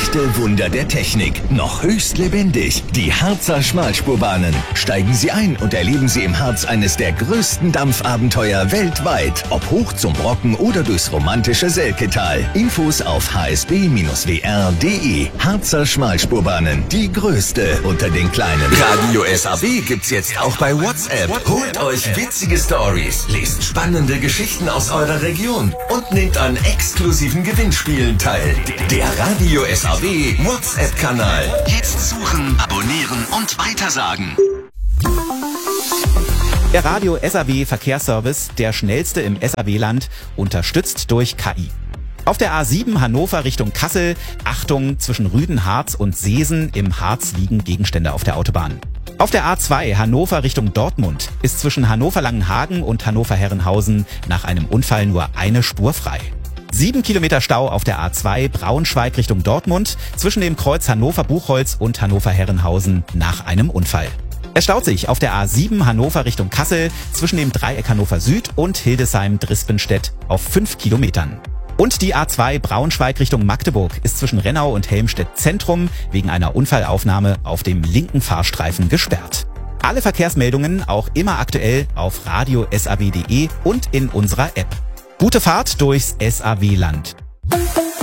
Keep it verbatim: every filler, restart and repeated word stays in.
Echte Wunder der Technik, noch höchst lebendig. Die Harzer Schmalspurbahnen. Steigen Sie ein und erleben Sie im Harz eines der größten Dampfabenteuer weltweit. Ob hoch zum Brocken oder durchs romantische Selketal. Infos auf h s b Bindestrich w r punkt d e. Harzer Schmalspurbahnen, die größte unter den kleinen. Radio S A B gibt's jetzt auch bei WhatsApp. Holt euch witzige Stories, lest spannende Geschichten aus eurer Region und nehmt an exklusiven Gewinnspielen teil. Der Radio S A B WhatsApp-Kanal. Jetzt suchen, abonnieren und weitersagen. Der Radio S A B Verkehrsservice, der schnellste im S A B-Land, unterstützt durch K I. Auf der A sieben Hannover Richtung Kassel, Achtung, zwischen Rüdenharz und Seesen im Harz liegen Gegenstände auf der Autobahn. Auf der A zwei Hannover Richtung Dortmund ist zwischen Hannover-Langenhagen und Hannover-Herrenhausen nach einem Unfall nur eine Spur frei. Sieben Kilometer Stau auf der A zwei Braunschweig Richtung Dortmund zwischen dem Kreuz Hannover-Buchholz und Hannover-Herrenhausen nach einem Unfall. Es staut sich auf der A sieben Hannover Richtung Kassel zwischen dem Dreieck Hannover Süd und Hildesheim-Drispenstedt auf fünf Kilometern. Und die A zwei Braunschweig Richtung Magdeburg ist zwischen Rennau und Helmstedt Zentrum wegen einer Unfallaufnahme auf dem linken Fahrstreifen gesperrt. Alle Verkehrsmeldungen auch immer aktuell auf radio s a w punkt d e und in unserer App. Gute Fahrt durchs S A W-Land.